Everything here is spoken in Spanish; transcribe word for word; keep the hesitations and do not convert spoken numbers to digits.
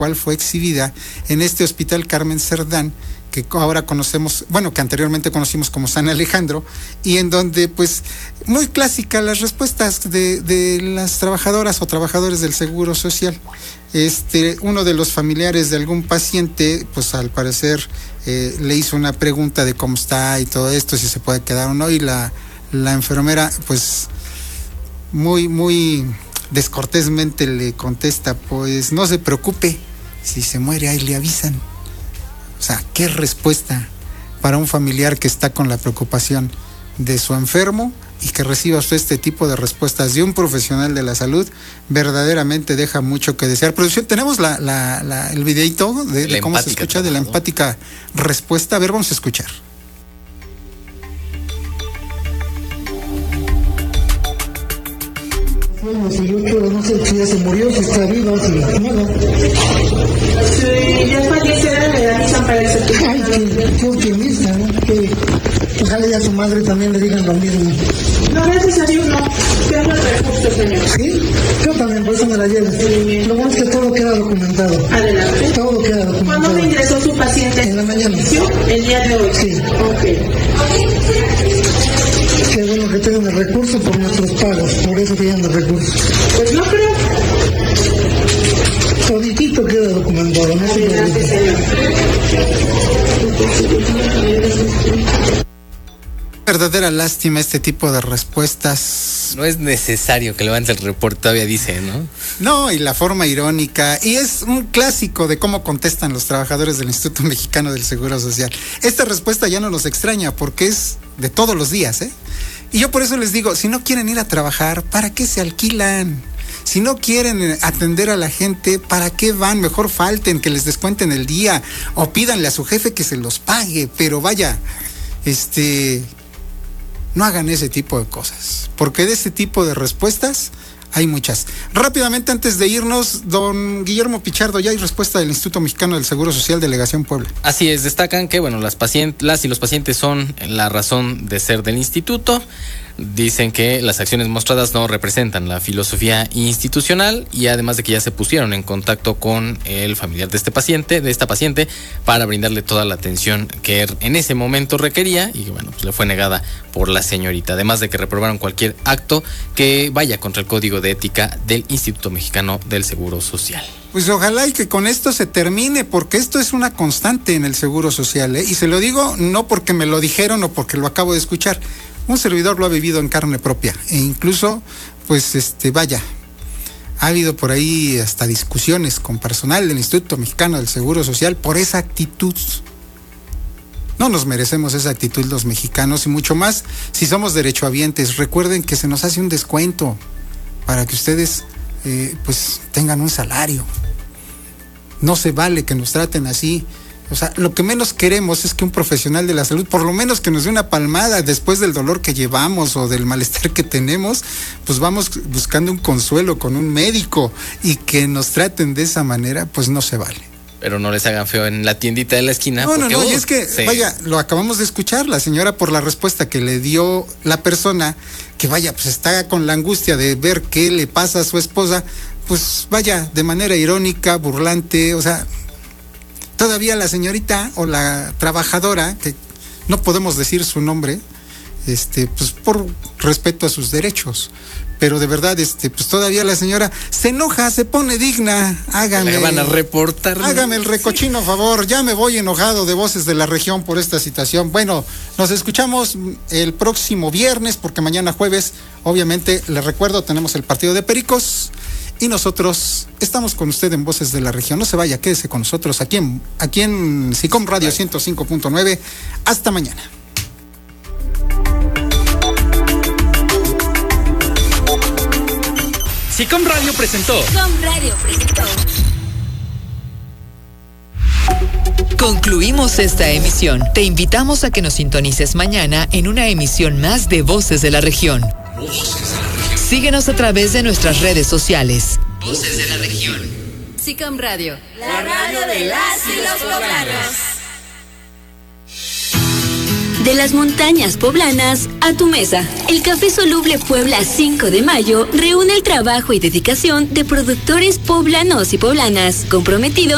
cual fue exhibida en este Hospital Carmen Cerdán, que ahora conocemos, bueno, que anteriormente conocimos como San Alejandro, y en donde, pues, muy clásica las respuestas de, de las trabajadoras o trabajadores del Seguro Social. Este, uno de los familiares de algún paciente, pues al parecer eh, le hizo una pregunta de cómo está y todo esto, si se puede quedar o no, y la, la enfermera, pues, muy, muy descortésmente le contesta, pues, no se preocupe, si se muere ahí le avisan. O sea, ¿qué respuesta para un familiar que está con la preocupación de su enfermo y que reciba usted este tipo de respuestas de un profesional de la salud? Verdaderamente deja mucho que desear. Producción, tenemos la, la, la, el videito de, de cómo se escucha, de la empática respuesta. A ver, vamos a escuchar. Si yo quiero, no sé si ya se murió, si está viva, si nada. Si ya fallecerá, le avisan para el certificado. Ay, qué, qué optimista, ¿no? Que ojalá ya a su madre también le digan lo mismo. No, gracias a Dios, no. Tengo el recurso, señor. ¿Sí? Yo también, por eso me la llevo. Sí. Lo bueno es que todo queda documentado. Adelante. Todo queda documentado. ¿Cuándo me ingresó su paciente? En la mañana. El día de hoy. Sí. Ok. Qué bueno que tengan el recurso por nuestros pagos, por eso tienen el recurso. Pues no creo. Toditito queda documentado, no se preocupe. Verdadera lástima este tipo de respuestas. No es necesario que levante el reporte, todavía dice, ¿no? No, y la forma irónica, y es un clásico de cómo contestan los trabajadores del Instituto Mexicano del Seguro Social. Esta respuesta ya no nos extraña porque es de todos los días, ¿eh? Y yo por eso les digo, si no quieren ir a trabajar, ¿para qué se alquilan? Si no quieren atender a la gente, ¿para qué van? Mejor falten, que les descuenten el día, o pídanle a su jefe que se los pague, pero vaya, este, no hagan ese tipo de cosas, porque de ese tipo de respuestas hay muchas. Rápidamente, antes de irnos, don Guillermo Pichardo, ya hay respuesta del Instituto Mexicano del Seguro Social, Delegación Puebla. Así es, destacan que, bueno, las pacientes, las y los pacientes son la razón de ser del instituto. Dicen que las acciones mostradas no representan la filosofía institucional y además de que ya se pusieron en contacto con el familiar de este paciente, de esta paciente, para brindarle toda la atención que en ese momento requería y bueno, pues le fue negada por la señorita. Además de que reprobaron cualquier acto que vaya contra el Código de Ética del Instituto Mexicano del Seguro Social. Pues ojalá y que con esto se termine, porque esto es una constante en el Seguro Social, ¿eh? Y se lo digo no porque me lo dijeron o porque lo acabo de escuchar. Un servidor lo ha vivido en carne propia e incluso, pues, este, vaya, ha habido por ahí hasta discusiones con personal del Instituto Mexicano del Seguro Social por esa actitud. No nos merecemos esa actitud los mexicanos y mucho más si somos derechohabientes. Recuerden que se nos hace un descuento para que ustedes, eh, pues, tengan un salario. No se vale que nos traten así. O sea, lo que menos queremos es que un profesional de la salud, por lo menos que nos dé una palmada después del dolor que llevamos o del malestar que tenemos, pues vamos buscando un consuelo con un médico y que nos traten de esa manera, pues no se vale. Pero no les hagan feo en la tiendita de la esquina. No, no, no, uh, y es que, sí. vaya, lo acabamos de escuchar, la señora por la respuesta que le dio la persona, que vaya, pues está con la angustia de ver qué le pasa a su esposa, pues vaya, de manera irónica, burlante, o sea... Todavía la señorita o la trabajadora, que no podemos decir su nombre, este, pues por respeto a sus derechos, pero de verdad, este, pues todavía la señora se enoja, se pone digna, hágame. Le van a reportar. Hágame el recochino, sí. Favor, ya me voy enojado de Voces de la Región por esta situación. Bueno, nos escuchamos el próximo viernes, porque mañana jueves, obviamente, les recuerdo, tenemos el partido de Pericos. Y nosotros estamos con usted en Voces de la Región. No se vaya, quédese con nosotros aquí en, aquí en SICOM Radio ciento cinco punto nueve. Hasta mañana. SICOM Radio presentó. SICOM Radio presentó. Concluimos esta emisión. Te invitamos a que nos sintonices mañana en una emisión más de Voces de la Región. Voces de la Región. Síguenos a través de nuestras redes sociales. Voces de la Región. SICOM Radio, la radio de las y los poblanos. De las montañas poblanas a tu mesa. El Café Soluble Puebla cinco de mayo reúne el trabajo y dedicación de productores poblanos y poblanas comprometidos